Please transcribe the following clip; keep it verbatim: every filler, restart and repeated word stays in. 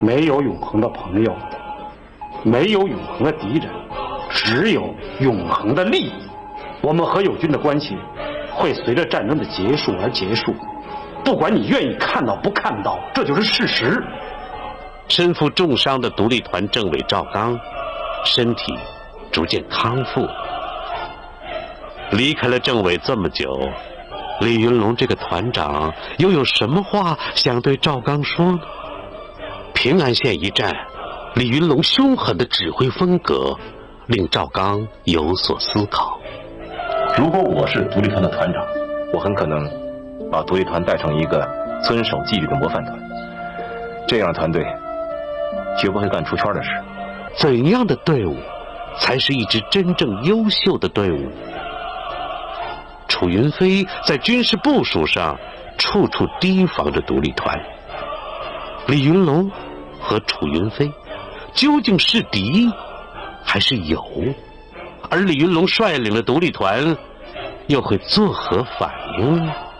没有永恒的朋友，没有永恒的敌人，只有永恒的利益。我们和友军的关系会随着战争的结束而结束，不管你愿意看到不看到，这就是事实。 身负重伤的独立团政委赵刚，身体逐渐康复。离开了政委这么久，李云龙这个团长又有什么话想对赵刚说呢？平安县一战，李云龙凶狠的指挥风格令赵刚有所思考。 如果我是独立团的团长，我很可能把独立团带成一个遵守纪律的模范团，这样的团队绝不会干出圈的事。 怎样的队伍才是一支真正优秀的队伍？楚云飞在军事部署上处处提防着独立团，李云龙和楚云飞究竟是敌还是友？而李云龙率领的独立团又会作何反应呢？